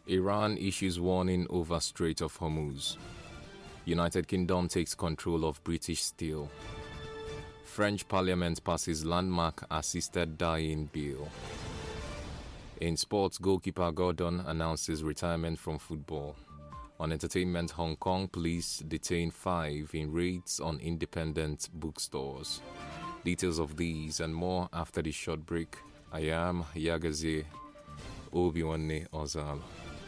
Iran issues warning over Strait of Hormuz. United Kingdom takes control of British Steel. French Parliament passes landmark assisted dying bill. In sports, goalkeeper Gordon announces retirement from football. On entertainment, Hong Kong police detain 5 in raids on independent bookstores. Details of these and more after the short break. I am Yagazie Obiwanne Ozal.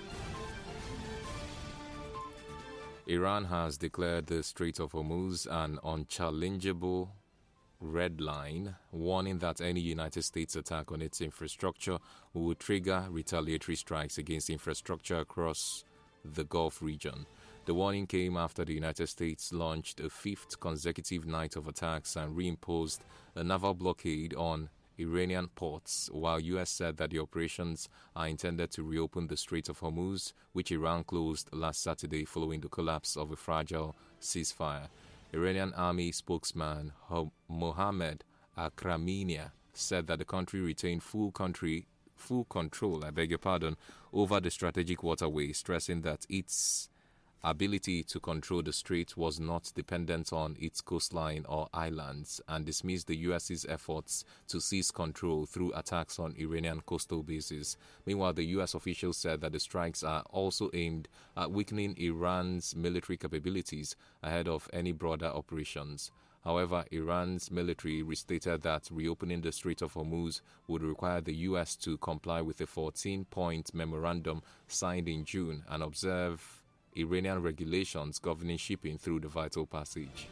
Iran has declared the Strait of Hormuz an unchallengeable red line, warning that any United States attack on its infrastructure would trigger retaliatory strikes against infrastructure across the Gulf region. The warning came after the United States launched a 5th consecutive night of attacks and reimposed a naval blockade on Iranian ports, while U.S. said that the operations are intended to reopen the Strait of Hormuz, which Iran closed last Saturday following the collapse of a fragile ceasefire. Iranian army spokesman Mohammad Akraminia said that the country retained full control, over the strategic waterway, stressing that its ability to control the strait was not dependent on its coastline or islands, and dismissed the U.S.'s efforts to seize control through attacks on Iranian coastal bases. Meanwhile, the U.S. officials said that the strikes are also aimed at weakening Iran's military capabilities ahead of any broader operations. However, Iran's military restated that reopening the Strait of Hormuz would require the U.S. to comply with a 14-point memorandum signed in June and observe Iranian regulations governing shipping through the vital passage.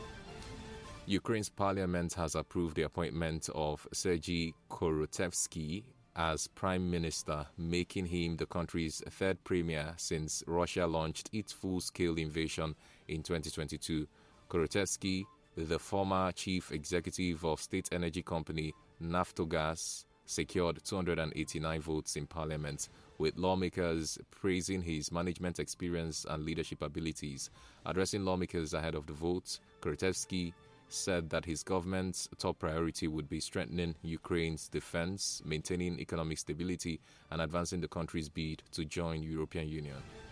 Ukraine's parliament has approved the appointment of Sergei Korotevsky as prime minister, making him the country's 3rd premier since Russia launched its full-scale invasion in 2022. Korotevsky, the former chief executive of state energy company Naftogaz, secured 289 votes in parliament, with lawmakers praising his management experience and leadership abilities. Addressing lawmakers ahead of the vote, Korotevsky said that his government's top priority would be strengthening Ukraine's defense, maintaining economic stability, and advancing the country's bid to join the European Union.